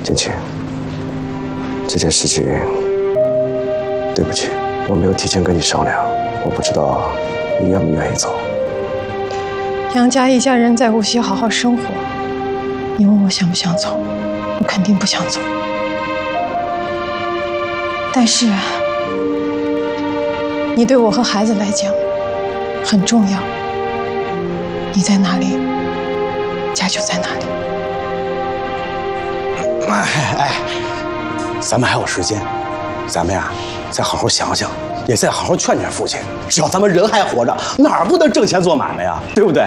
建清，这件事情，对不起，我没有提前跟你商量，我不知道你愿不愿意走。 杨家一家人在无锡好好生活，你问我想不想走，我肯定不想走。但是，你对我和孩子来讲很重要。你在哪里，家就在哪里。 哎，咱们还有时间，咱们呀再好好想想，也再好好劝劝父亲。只要咱们人还活着，哪儿不能挣钱做买卖呀？对不对？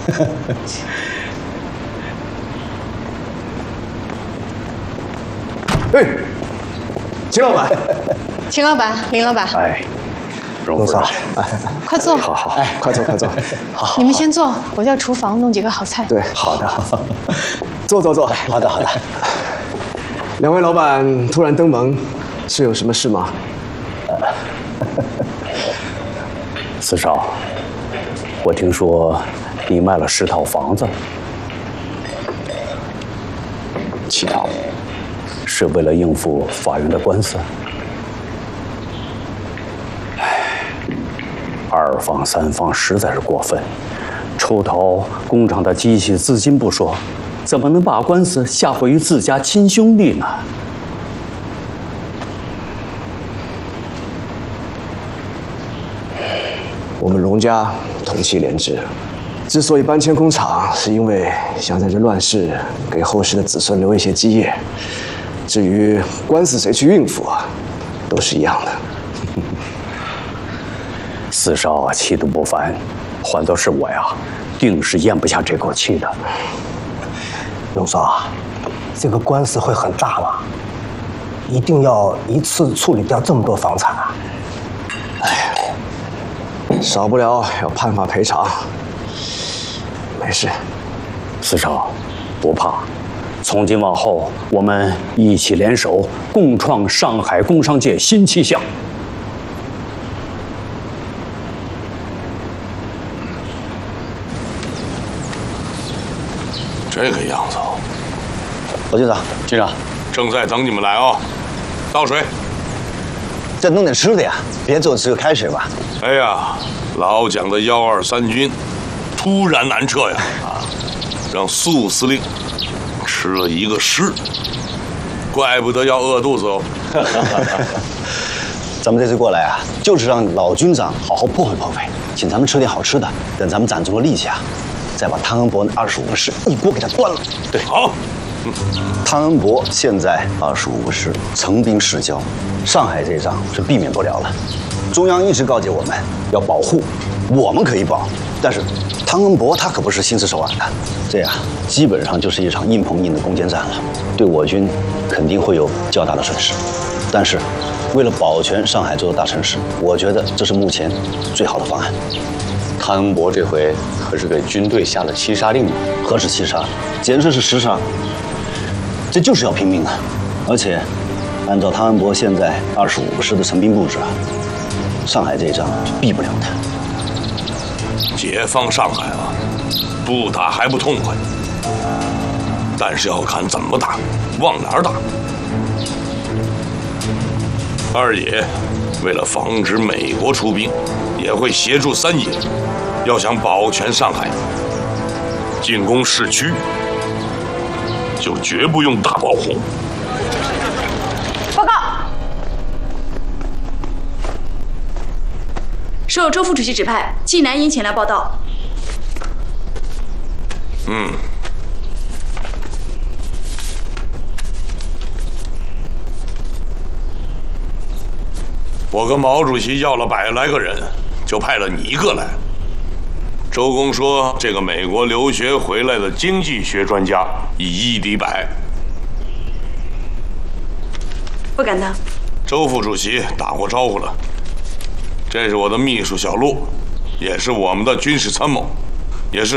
哎，秦老板， 秦老板、林老板， 哎，荣夫人， 快坐。 好， 哎，快坐，快坐。 好， 你们先坐，我叫厨房弄几个好菜。 对， 好的， 坐。 好的。 两位老板突然登门，是有什么事吗？ 四少，我听说你卖了10套房子，7套，是为了应付法院的官司。2房3房实在是过分，抽逃工厂的机器资金不说，怎么能把官司下回于自家亲兄弟呢？ 我们荣家同气连枝，之所以搬迁工厂，是因为想在这乱世给后世的子孙留一些基业。至于官司谁去应付啊，都是一样的。 四少气度不凡，换作是我呀，定是咽不下这口气的。 荣嫂，这个官司会很大吗？一定要一次处理掉这么多房产啊？ 少不了要判罚赔偿。没事， 四少，不怕。从今往后，我们一起联手，共创上海工商界新气象。 这个样子， 罗局长， 局长， 正在等你们来哦。倒水。 再弄点吃的呀，别只有开水吧。 哎呀，老蒋的123军突然南撤呀，让苏司令吃了一个师，怪不得要饿肚子哦。 咱们这次过来啊，就是让老军长好好破费破费，请咱们吃点好吃的。等咱们攒足了力气啊，再把汤恩伯那25个师一锅给他端了。对， 好。 汤恩伯现在25个师成兵势交，上海这一仗是避免不了了。中央一直告诫我们要保护，我们可以保，但是汤恩伯他可不是心慈手软的，这样基本上就是一场硬碰硬的攻坚战了，对我军肯定会有较大的损失。但是为了保全上海这座大城市，我觉得这是目前最好的方案。 汤恩伯这回可是给军队下了7杀令啊！ 何止7杀，简直是10杀！这就是要拼命啊！而且，按照汤恩伯现在25个师的成兵布置啊，上海这一仗就避不了他。 解放上海啊，不打还不痛快，但是要看怎么打，往哪儿打。二爷为了防止美国出兵，也会协助三爷。要想保全上海，进攻市区，就绝不用大炮轰。 报告，受周副主席指派，纪南英前来报道。 我跟毛主席要了100来个人，就派了你一个来。周公说，这个美国留学回来的经济学专家以1敌100。 不敢当。 周副主席打过招呼了。这是我的秘书小陆，也是我们的军事参谋，也是